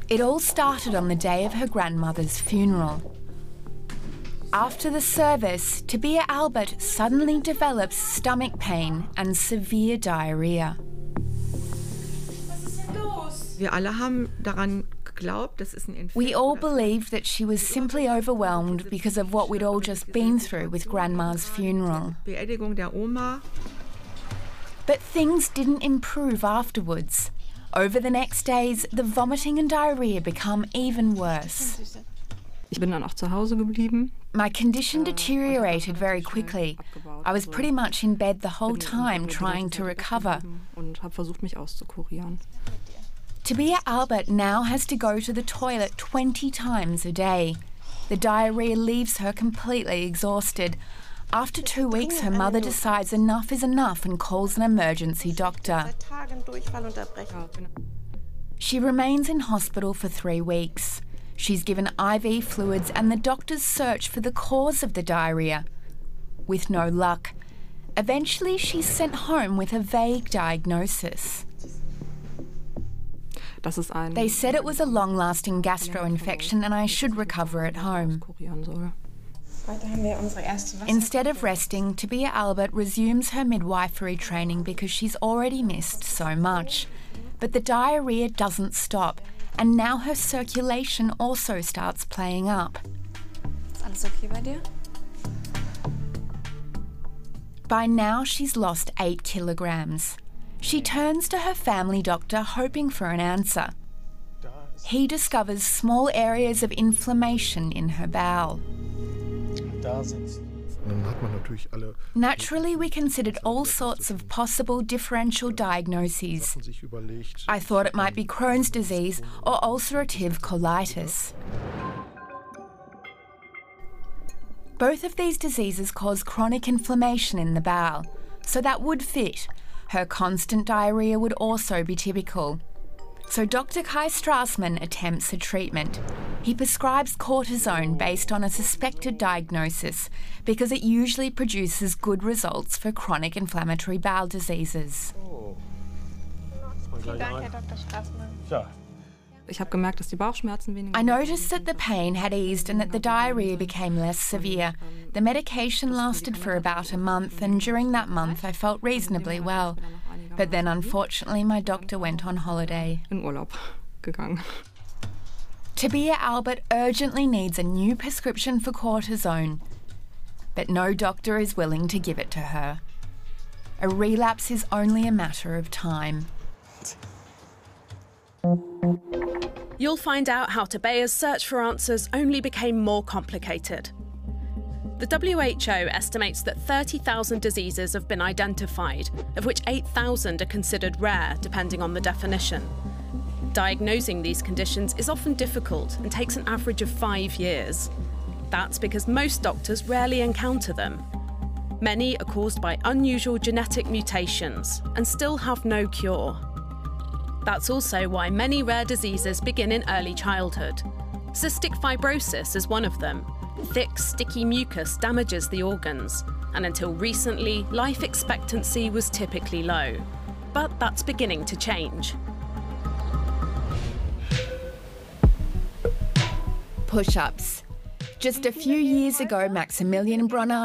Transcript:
It all started on the day of her grandmother's funeral. After the service, Tabea Albert suddenly develops stomach pain and severe diarrhea. Wir alle haben daran geglaubt, das ist ein Infekt. We all believed that she was simply overwhelmed because of what we'd all just been through with Grandma's funeral. Beerdigung der Oma. But things didn't improve afterwards. Over the next days, the vomiting and diarrhea become even worse. Ich bin dann auch zu Hause geblieben. My condition deteriorated very quickly. I was pretty much in bed the whole time trying to recover. Und habe versucht, mich auszukurieren. Tabea Albert now has to go to the toilet 20 times a day. The diarrhea leaves her completely exhausted. After 2 weeks, her mother decides enough is enough and calls an emergency doctor. She remains in hospital for 3 weeks. She's given IV fluids and the doctors search for the cause of the diarrhea. With no luck. Eventually, she's sent home with a vague diagnosis. They said it was a long-lasting gastroinfection and I should recover at home. Instead of resting, Tabea Albert resumes her midwifery training because she's already missed so much. But the diarrhea doesn't stop, and now her circulation also starts playing up. Ist alles okay bei dir? By now, she's lost 8 kilograms. She turns to her family doctor hoping for an answer. He discovers small areas of inflammation in her bowel. Naturally, we considered all sorts of possible differential diagnoses. I thought it might be Crohn's disease or ulcerative colitis. Both of these diseases cause chronic inflammation in the bowel, so that would fit. Her constant diarrhea would also be typical. So Dr. Kai Strassman attempts a treatment. He prescribes cortisone based on a suspected diagnosis because it usually produces good results for chronic inflammatory bowel diseases. Vielen Dank, Herr Dr. Strassmann. Ich habe gemerkt, dass die Bauchschmerzen weniger. I noticed that the pain had eased and that the diarrhea became less severe. The medication lasted for about a month, and during that month I felt reasonably well. But then unfortunately my doctor went on holiday. In Urlaub gegangen. Tabea Albert urgently needs a new prescription for cortisone. But no doctor is willing to give it to her. A relapse is only a matter of time. You'll find out how Tabea's search for answers only became more complicated. The WHO estimates that 30,000 diseases have been identified, of which 8,000 are considered rare, depending on the definition. Diagnosing these conditions is often difficult and takes an average of 5 years. That's because most doctors rarely encounter them. Many are caused by unusual genetic mutations and still have no cure. That's also why many rare diseases begin in early childhood. Cystic fibrosis is one of them. Thick, sticky mucus damages the organs, and until recently, life expectancy was typically low. But that's beginning to change. Push-ups. Just a few years ago, Maximilian Bronner